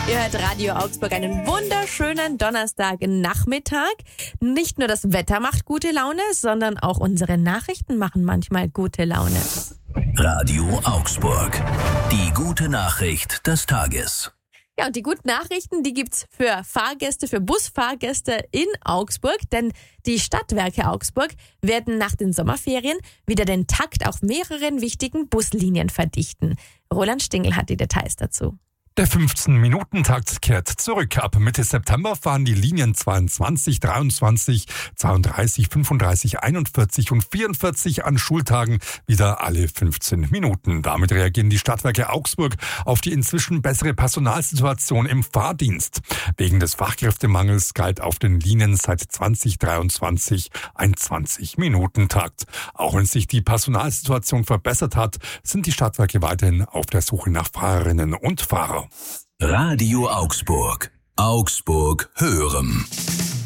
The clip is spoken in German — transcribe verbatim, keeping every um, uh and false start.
Ihr hört Radio Augsburg, einen wunderschönen Donnerstagnachmittag. Nicht nur das Wetter macht gute Laune, sondern auch unsere Nachrichten machen manchmal gute Laune. Radio Augsburg. Die gute Nachricht des Tages. Ja, und die guten Nachrichten, die gibt's für Fahrgäste, für Busfahrgäste in Augsburg, denn die Stadtwerke Augsburg werden nach den Sommerferien wieder den Takt auf mehreren wichtigen Buslinien verdichten. Roland Stingl hat die Details dazu. Der fünfzehn-Minuten-Takt kehrt zurück. Ab Mitte September fahren die Linien zweiundzwanzig, dreiundzwanzig, zweiunddreißig, fünfunddreißig, einundvierzig und vierundvierzig an Schultagen wieder alle fünfzehn Minuten. Damit reagieren die Stadtwerke Augsburg auf die inzwischen bessere Personalsituation im Fahrdienst. Wegen des Fachkräftemangels galt auf den Linien seit zwanzig dreiundzwanzig ein zwanzig-Minuten-Takt. Auch wenn sich die Personalsituation verbessert hat, sind die Stadtwerke weiterhin auf der Suche nach Fahrerinnen und Fahrer. Radio Augsburg. Augsburg hören.